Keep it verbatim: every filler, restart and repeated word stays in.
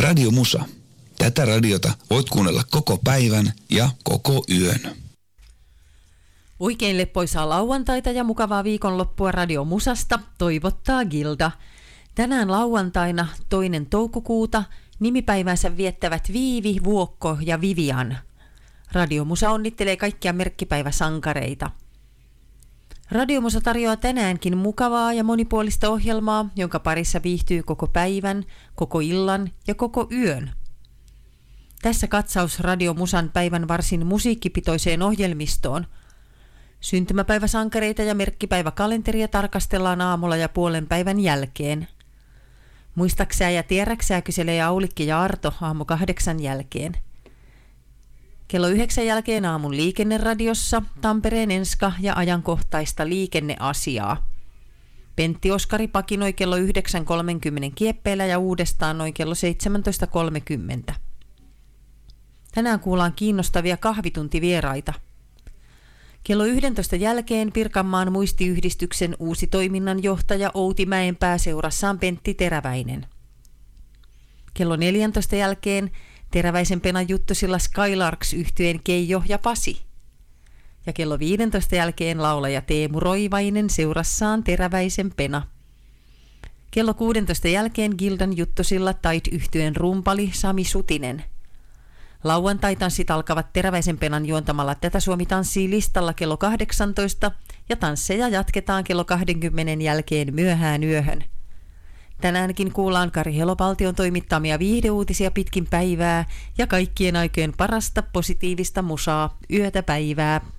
Radio Musa. Tätä radiota voit kuunnella koko päivän ja koko yön. Oikein leppoisaa lauantaita ja mukavaa viikonloppua Radio Musasta toivottaa Gilda. Tänään lauantaina toinen toukokuuta nimipäivänsä viettävät Viivi, Vuokko ja Vivian. Radio Musa onnittelee kaikkia merkkipäiväsankareita. Radio Musa tarjoaa tänäänkin mukavaa ja monipuolista ohjelmaa, jonka parissa viihtyy koko päivän, koko illan ja koko yön. Tässä katsaus Radio Musan päivän varsin musiikkipitoiseen ohjelmistoon. Syntymäpäiväsankareita ja merkkipäiväkalenteria tarkastellaan aamulla ja puolen päivän jälkeen. Muistaksää ja tiedäksää, kyselee Aulikki ja Arto aamu kahdeksan jälkeen. Kello yhdeksän jälkeen aamun liikenneradiossa Tampereen Enska ja ajankohtaista liikenneasiaa. Pentti Oskari pakinoi kello yhdeksän kolmekymmentä kieppeillä ja uudestaan noin kello seitsemäntoista kolmekymmentä. Tänään kuullaan kiinnostavia kahvituntivieraita. Kello yksitoista jälkeen Pirkanmaan muistiyhdistyksen uusi toiminnanjohtaja Outi Mäenpää seurassaan Pentti Teräväinen. Kello neljäntoista jälkeen Teräväisen Penan Juttosilla Skylarks-yhtyeen Keijo ja Pasi. Ja kello viisitoista jälkeen laulaja Teemu Roivainen seurassaan Teräväisen Pena. Kello kuusitoista jälkeen Gildan Juttosilla Tait-yhtyeen rumpali Sami Sutinen. Lauantai-tanssit alkavat Teräväisen Penan juontamalla Tätä Suomi tanssii listalla kello kahdeksantoista ja tansseja jatketaan kello kaksikymmentä jälkeen myöhään yöhön. Tänäänkin kuullaan Kari Helopaltion toimittamia viihdeuutisia pitkin päivää ja kaikkien aikojen parasta positiivista musaa yötä päivää.